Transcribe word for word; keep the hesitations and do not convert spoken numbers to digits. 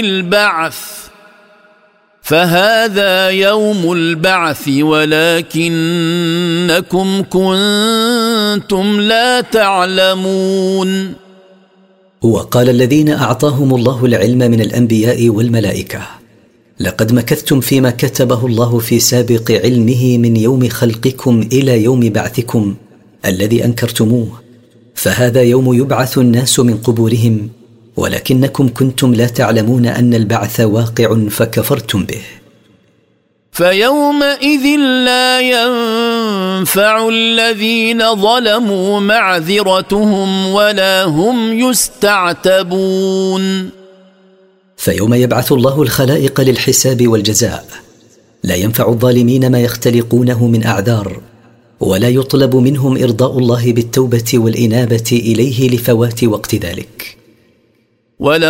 البعث فهذا يوم البعث ولكنكم كنتم لا تعلمون. وقال الذين أعطاهم الله العلم من الأنبياء والملائكة: لقد مكثتم فيما كتبه الله في سابق علمه من يوم خلقكم إلى يوم بعثكم الذي أنكرتموه، فهذا يوم يبعث الناس من قبورهم ولكنكم كنتم لا تعلمون أن البعث واقع فكفرتم به. فيومئذ لا ينفع الذين ظلموا معذرتهم ولا هم يستعتبون. فيوم يبعث الله الخلائق للحساب والجزاء لا ينفع الظالمين ما يختلقونه من أعذار، ولا يطلب منهم إرضاء الله بالتوبة والإنابة إليه لفوات وقت ذلك.